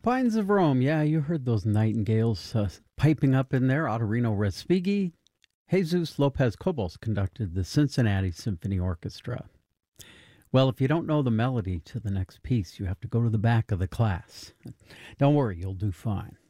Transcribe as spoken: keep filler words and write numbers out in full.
Pines of Rome. Yeah, you heard those nightingales uh, piping up in there. Ottorino Respighi. Jesus Lopez Cobos conducted the Cincinnati Symphony Orchestra. Well, if you don't know the melody to the next piece, you have to go to the back of the class. Don't worry, you'll do fine.